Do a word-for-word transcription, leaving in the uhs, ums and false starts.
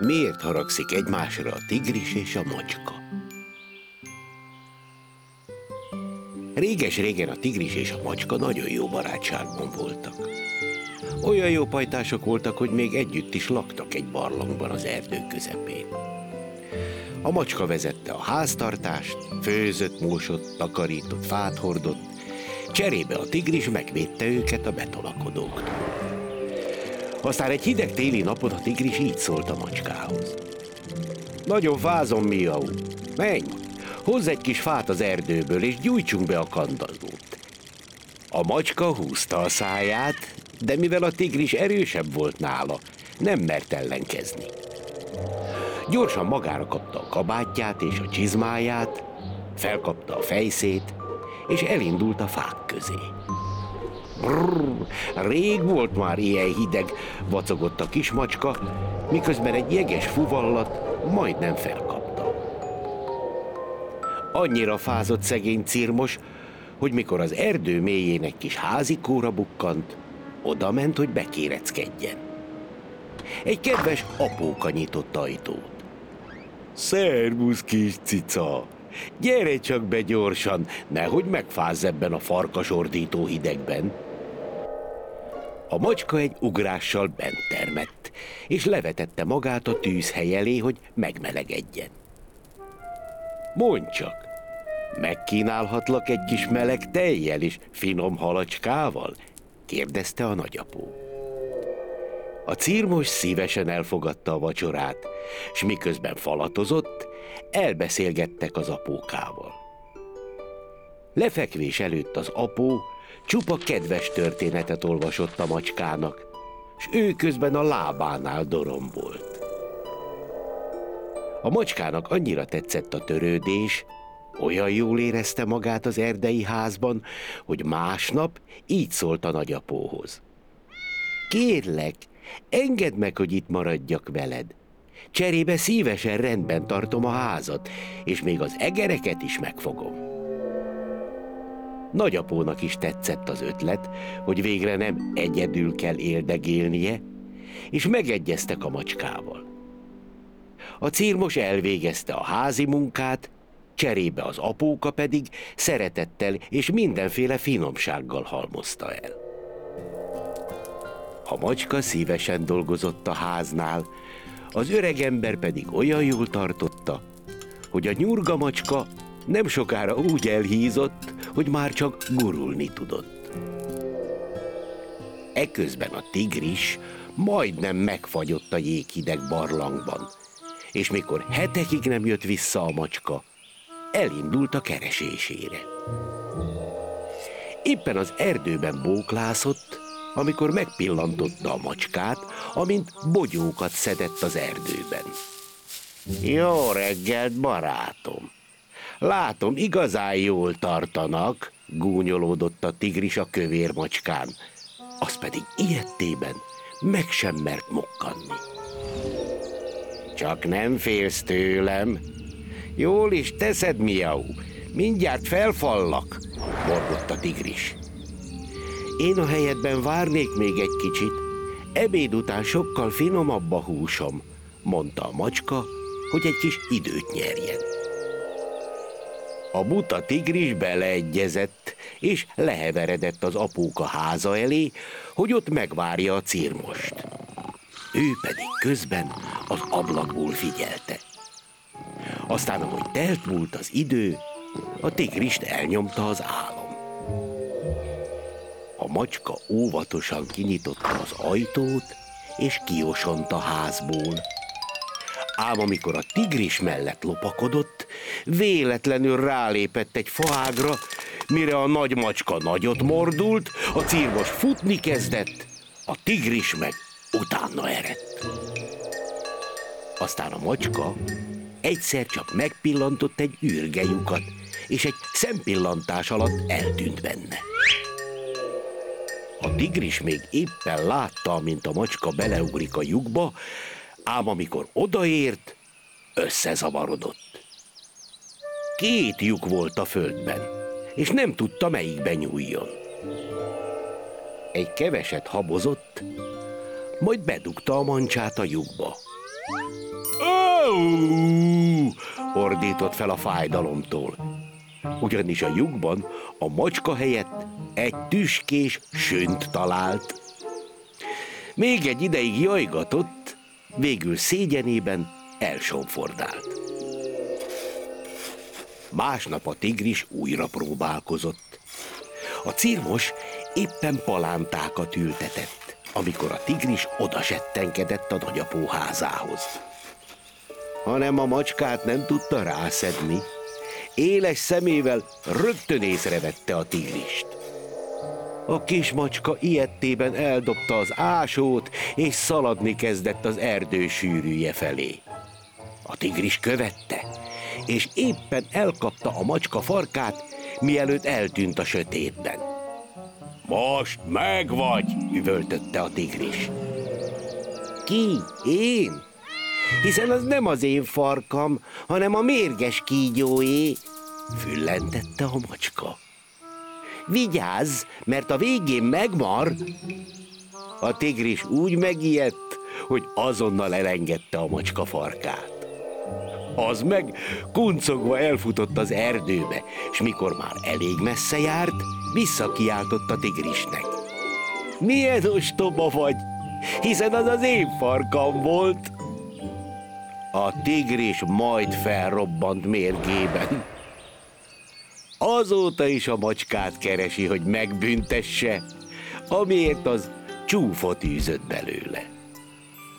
Miért haragszik egymásra a tigris és a macska? Réges-régen a tigris és a macska nagyon jó barátságban voltak. Olyan jó pajtások voltak, hogy még együtt is laktak egy barlangban az erdő közepén. A macska vezette a háztartást, főzött, mosott, takarított, fát hordott, cserébe a tigris megvédte őket a betolakodóktól. Aztán egy hideg téli napon a tigris így szólt a macskához. Nagyon fázom, Miau, menj, hozz egy kis fát az erdőből, és gyújtsunk be a kandallót. A macska húzta a száját, de mivel a tigris erősebb volt nála, nem mert ellenkezni. Gyorsan magára kapta a kabátját és a csizmáját, felkapta a fejszét, és elindult a fák közé. Brrr, rég volt már ilyen hideg, vacogott a kis macska, miközben egy jeges fuvallat majdnem felkapta. Annyira fázott szegény cirmos, hogy mikor az erdő mélyén egy kis házikóra bukkant, oda ment, hogy bekéreckedjen. Egy kedves apóka nyitott ajtót. Szervusz, kis cica! Gyere csak be gyorsan, nehogy megfázz ebben a farkasordító hidegben. A macska egy ugrással bent termett, és levetette magát a tűzhely elé, hogy megmelegedjen. Mondj csak, megkínálhatlak egy kis meleg tejjel és finom halacskával? Kérdezte a nagyapó. A cirmos szívesen elfogadta a vacsorát, s miközben falatozott, elbeszélgettek az apókával. Lefekvés előtt az apó csupa kedves történetet olvasott a macskának, s ő közben a lábánál dorombolt. A macskának annyira tetszett a törődés, olyan jól érezte magát az erdei házban, hogy másnap így szólt a nagyapóhoz. Kérlek, engedd meg, hogy itt maradjak veled. Cserébe szívesen rendben tartom a házat, és még az egereket is megfogom. Nagyapónak is tetszett az ötlet, hogy végre nem egyedül kell éldegélnie, és megegyeztek a macskával. A cirmos elvégezte a házi munkát, cserébe az apóka pedig szeretettel és mindenféle finomsággal halmozta el. A macska szívesen dolgozott a háznál, az öregember pedig olyan jól tartotta, hogy a nyurga macska nem sokára úgy elhízott, hogy már csak gurulni tudott. Eközben a tigris majdnem megfagyott a jéghideg barlangban, és mikor hetekig nem jött vissza a macska, elindult a keresésére. Éppen az erdőben bóklászott, amikor megpillantotta a macskát, amint bogyókat szedett az erdőben. Jó reggelt, barátom! Látom, igazán jól tartanak, gúnyolódott a tigris a kövér macskán. Az pedig ilyettében meg sem mert mokkanni. Csak nem félsz tőlem? Jól is teszed, Miau, mindjárt felfallak, morgott a tigris. Én a helyedben várnék még egy kicsit, ebéd után sokkal finomabb a húsom, mondta a macska, hogy egy kis időt nyerjen. A buta tigris beleegyezett, és leheveredett az apóka háza elé, hogy ott megvárja a cirmost. Ő pedig közben az ablakból figyelte. Aztán, ahogy telt múlt az idő, a tigrist elnyomta az álom. A macska óvatosan kinyitotta az ajtót, és kiosont a házból. Ám amikor a tigris mellett lopakodott, véletlenül rálépett egy faágra, mire a nagy macska nagyot mordult, a cirmos futni kezdett, a tigris meg utána eredt. Aztán a macska egyszer csak megpillantott egy űrgejukat, és egy szempillantás alatt eltűnt benne. A tigris még éppen látta, mint a macska beleugrik a lyukba, ám amikor odaért, összezavarodott. Két lyuk volt a földben, és nem tudta, melyikbe nyúljon. Egy keveset habozott, majd bedugta a mancsát a lyukba. ordított fel a fájdalomtól. Ugyanis a lyukban a macska helyett egy tüskés sönt talált. Még egy ideig jajgatott, végül szégyenében elsomfordált. Másnap a tigris újra próbálkozott. A cirmos éppen palántákat ültetett, amikor a tigris odasettenkedett a nagyapó házához. Hanem a macskát nem tudta rászedni. Éles szemével rögtön észrevette a tigrist. A kis macska ijedtében eldobta az ásót, és szaladni kezdett az erdő sűrűje felé. A tigris követte, és éppen elkapta a macska farkát, mielőtt eltűnt a sötétben. Most megvagy, üvöltötte a tigris. Ki? Én? Hiszen az nem az én farkam, hanem a mérges kígyóé, füllentette a macska. Vigyázz, mert a végén megmar. A tigris úgy megijedt, hogy azonnal elengedte a macska farkát. Az meg kuncogva elfutott az erdőbe, és mikor már elég messze járt, visszakiáltott a tigrisnek. Milyen ostoba vagy, hiszen az az én farkam volt. A tigris majd felrobbant mérgében. Azóta is a macskát keresi, hogy megbüntesse, amiért az csúfot űzött belőle.